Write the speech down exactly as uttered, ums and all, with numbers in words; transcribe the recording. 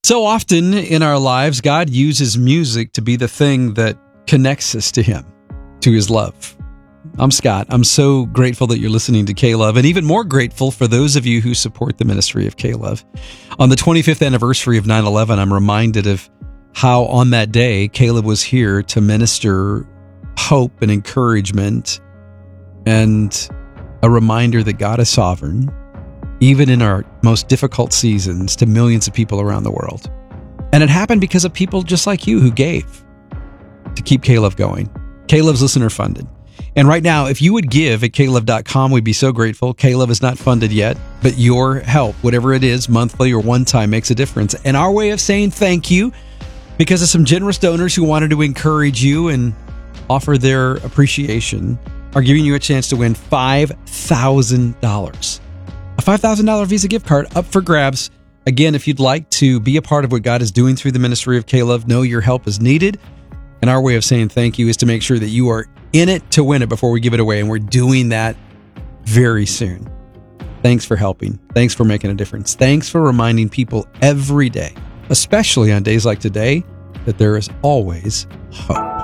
So often in our lives, God uses music to be the thing that connects us to Him, to His love. I'm Scott. I'm so grateful that you're listening to K-Love, and even more grateful for those of you who support the ministry of K-Love. On the twenty-fifth anniversary of nine eleven, I'm reminded of how on that day, Caleb was here to minister hope and encouragement and a reminder that God is sovereign, even in our most difficult seasons, to millions of people around the world. And it happened because of people just like you who gave to keep K-Love going. K-Love's listener funded. And right now, if you would give at K Love dot com, we'd be so grateful. K-Love is not funded yet, but your help, whatever it is, monthly or one time, makes a difference. And our way of saying thank you, because of some generous donors who wanted to encourage you and offer their appreciation, are giving you a chance to win five thousand dollars. A five thousand dollars Visa gift card up for grabs. Again, if you'd like to be a part of what God is doing through the ministry of K-Love, know your help is needed. And our way of saying thank you is to make sure that you are in it to win it before we give it away. And we're doing that very soon. Thanks for helping. Thanks for making a difference. Thanks for reminding people every day, especially on days like today, that there is always hope.